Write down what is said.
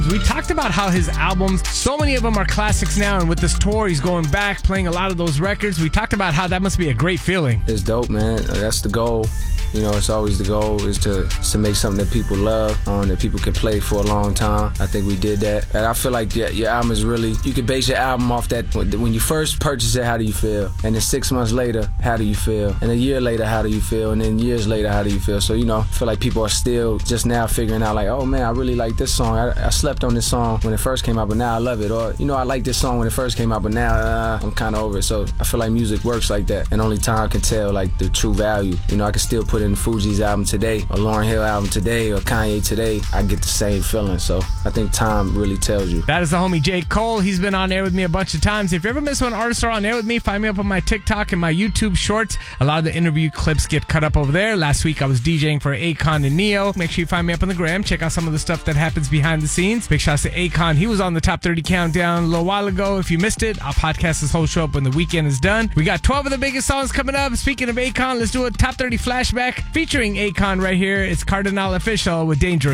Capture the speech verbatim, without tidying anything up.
We talked about how his albums, so many of them are classics now, and with this tour, he's going back, playing a lot of those records. We talked about how that must be a great feeling. It's dope, man. That's the goal. You know, it's always the goal is to, is to make something that people love, um, that people can play for a long time. I think we did that. And I feel like your, your album is really, you can base your album off that. When you first purchase it, how do you feel? And then six months later, how do you feel? And a year later, how do you feel? And then years later, how do you feel? So, you know, I feel like people are still just now figuring out like, oh man, I really like this song. I, I slept on this song when it first came out, but now I love it. Or, you know, I like this song when it first came out, but now uh, I'm kind of over it. So I feel like music works like that. And only time can tell like the true value. You know, I can still put in Fugees' album today, or Lauryn Hill album today, or Kanye today. I get the same feeling. So I think time really tells you. That is the homie J. Cole. He's been on air with me a bunch of times. If you ever miss when artists are on air with me, find me up on my TikTok and my YouTube shorts. A lot of the interview clips get cut up over there. Last week I was DJing for Akon and Neo. Make sure you find me up on the gram. Check out some of the stuff that happens behind the scenes. Big shouts to Akon. He was on the Top thirty Countdown a little while ago. If you missed it, I'll podcast this whole show up when the weekend is done. We got twelve of the biggest songs coming up. Speaking of Akon, let's do a Top thirty flashback featuring Akon right here. It's Cardinal Official with Dangerous.